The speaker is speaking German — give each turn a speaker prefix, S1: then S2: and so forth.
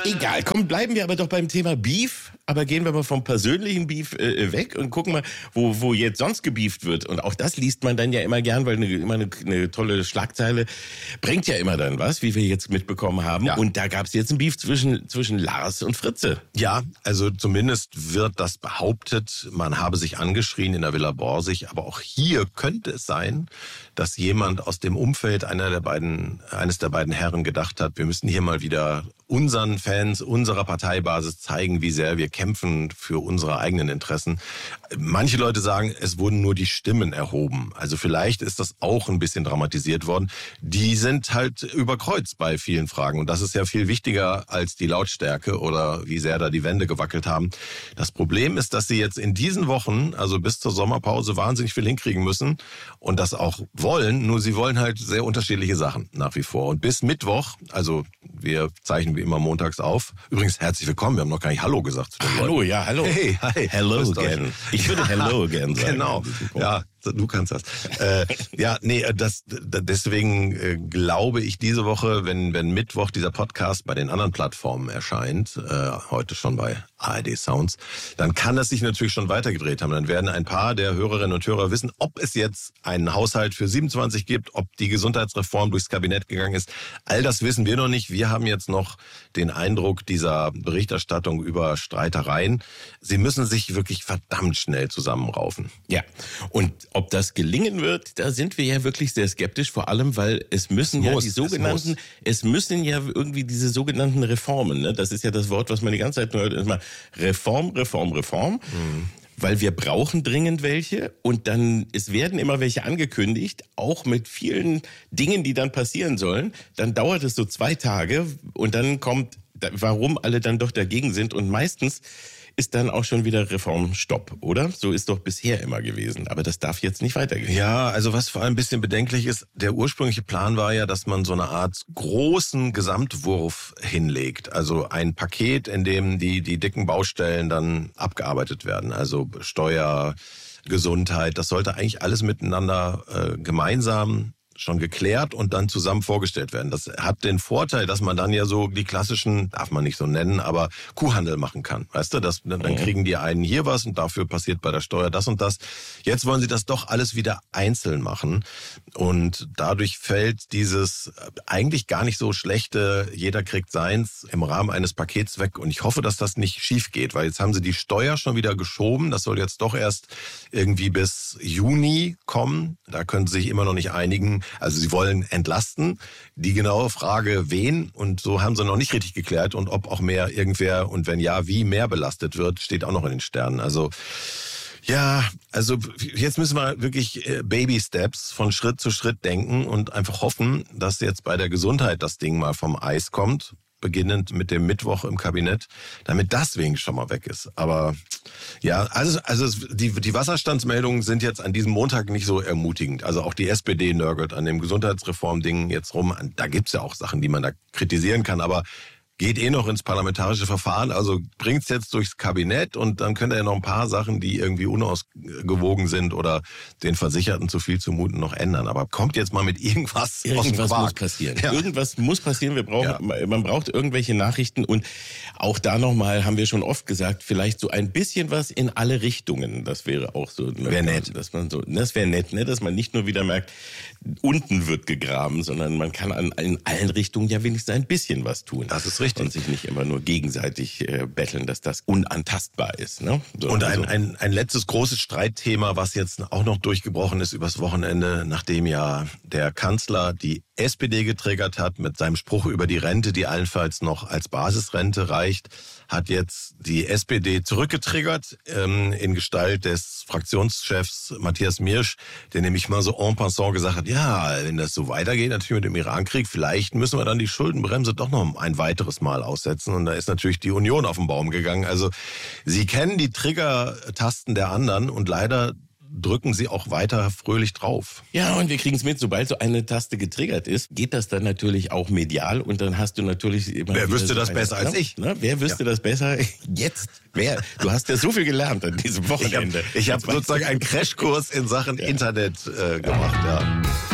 S1: Egal, komm, bleiben wir aber doch beim Thema Beef, aber gehen wir mal vom persönlichen Beef weg und gucken mal, wo jetzt sonst gebieft wird. Und auch das liest man dann ja immer gern, weil immer eine tolle Schlagzeile bringt ja immer dann was, wie wir jetzt mitbekommen haben. Ja. Und da gab es jetzt ein Beef zwischen Lars und Fritze.
S2: Ja, also zumindest wird das behauptet, man habe sich angeschrien in der Villa Borsig. Aber auch hier könnte es sein, dass jemand aus dem Umfeld eines der beiden Herren gedacht hat, wir müssen hier mal wieder unseren Fans, unserer Parteibasis zeigen, wie sehr wir kämpfen für unsere eigenen Interessen. Manche Leute sagen, es wurden nur die Stimmen erhoben. Also vielleicht ist das auch ein bisschen dramatisiert worden. Die sind halt überkreuzt bei vielen Fragen. Und das ist ja viel wichtiger als die Lautstärke oder wie sehr da die Wände gewackelt haben. Das Problem ist, dass sie jetzt in diesen Wochen, also bis zur Sommerpause, wahnsinnig viel hinkriegen müssen und das auch wollen. Nur sie wollen halt sehr unterschiedliche Sachen nach wie vor. Und bis Mittwoch, also wir zeichnen wie immer montags auf. Übrigens, herzlich willkommen. Wir haben noch gar nicht Hallo gesagt zu den Leuten.
S1: Hallo, ja, hallo.
S2: Hey, hi.
S1: Hello again. Ich würde Hello again sagen.
S2: Genau, ja. Du kannst das. Deswegen glaube ich diese Woche, wenn Mittwoch dieser Podcast bei den anderen Plattformen erscheint, heute schon bei ARD Sounds, dann kann es sich natürlich schon weitergedreht haben. Dann werden ein paar der Hörerinnen und Hörer wissen, ob es jetzt einen Haushalt für 27 gibt, ob die Gesundheitsreform durchs Kabinett gegangen ist. All das wissen wir noch nicht. Wir haben jetzt noch den Eindruck dieser Berichterstattung über Streitereien. Sie müssen sich wirklich verdammt schnell zusammenraufen.
S1: Ja, und ob das gelingen wird, da sind wir ja wirklich sehr skeptisch, vor allem, weil es müssen ja irgendwie diese sogenannten Reformen, ne? Das ist ja das Wort, was man die ganze Zeit nur hört, immer Reform. Weil wir brauchen dringend welche und dann, es werden immer welche angekündigt, auch mit vielen Dingen, die dann passieren sollen. Dann dauert es so 2 Tage und dann kommt, warum alle dann doch dagegen sind und meistens ist dann auch schon wieder Reformstopp, oder? So ist doch bisher immer gewesen. Aber das darf jetzt nicht weitergehen.
S2: Ja, also was vor allem ein bisschen bedenklich ist, der ursprüngliche Plan war ja, dass man so eine Art großen Gesamtwurf hinlegt. Also ein Paket, in dem die dicken Baustellen dann abgearbeitet werden. Also Steuer, Gesundheit, das sollte eigentlich alles miteinander gemeinsam schon geklärt und dann zusammen vorgestellt werden. Das hat den Vorteil, dass man dann ja so die klassischen, darf man nicht so nennen, aber Kuhhandel machen kann. Weißt du, dann kriegen die einen hier was und dafür passiert bei der Steuer das und das. Jetzt wollen sie das doch alles wieder einzeln machen und dadurch fällt dieses eigentlich gar nicht so schlechte, jeder kriegt seins im Rahmen eines Pakets weg und ich hoffe, dass das nicht schief geht, weil jetzt haben sie die Steuer schon wieder geschoben. Das soll jetzt doch erst irgendwie bis Juni kommen. Da können sie sich immer noch nicht einigen. Also sie wollen entlasten. Die genaue Frage, wen, und so haben sie noch nicht richtig geklärt. Und ob auch mehr irgendwer und wenn ja, wie mehr belastet wird, steht auch noch in den Sternen. Also ja, also jetzt müssen wir wirklich Baby-Steps von Schritt zu Schritt denken und einfach hoffen, dass jetzt bei der Gesundheit das Ding mal vom Eis kommt, beginnend mit dem Mittwoch im Kabinett, damit das wenigstens schon mal weg ist. Aber ja, also die Wasserstandsmeldungen sind jetzt an diesem Montag nicht so ermutigend. Also auch die SPD nörgelt an dem Gesundheitsreform-Ding jetzt rum. Da gibt's ja auch Sachen, die man da kritisieren kann, aber geht noch ins parlamentarische Verfahren, also bringt's jetzt durchs Kabinett und dann könnt ihr ja noch ein paar Sachen, die irgendwie unausgewogen sind oder den Versicherten zu viel zumuten, noch ändern. Aber kommt jetzt mal mit irgendwas aus dem Quark.
S1: Muss passieren. Ja. Irgendwas muss passieren. Man braucht irgendwelche Nachrichten und auch da nochmal haben wir schon oft gesagt, vielleicht so ein bisschen was in alle Richtungen. Das wäre auch so.
S2: Wäre nett.
S1: Das wäre nett, ne? Dass man nicht nur wieder merkt, unten wird gegraben, sondern man kann in allen Richtungen ja wenigstens ein bisschen was tun.
S2: Das ist richtig.
S1: Und sich nicht immer nur gegenseitig betteln, dass das unantastbar ist. Ne? So,
S2: und ein letztes großes Streitthema, was jetzt auch noch durchgebrochen ist übers Wochenende, nachdem ja der Kanzler die SPD getriggert hat mit seinem Spruch über die Rente, die allenfalls noch als Basisrente reicht, hat jetzt die SPD zurückgetriggert in Gestalt des Fraktionschefs Matthias Miersch, der nämlich mal so en passant gesagt hat, ja, wenn das so weitergeht, natürlich mit dem Irankrieg, vielleicht müssen wir dann die Schuldenbremse doch noch ein weiteres Mal aussetzen. Und da ist natürlich die Union auf den Baum gegangen. Also sie kennen die Triggertasten der anderen und leider drücken sie auch weiter fröhlich drauf.
S1: Ja, und wir kriegen es mit, sobald so eine Taste getriggert ist, geht das dann natürlich auch medial und dann hast du natürlich immer...
S2: Wer wüsste das besser als ich?
S1: Ne? Wer wüsste das besser jetzt? Wer? Du hast ja so viel gelernt an diesem Wochenende.
S2: Ich hab sozusagen einen Crashkurs in Sachen Internet gemacht, ja.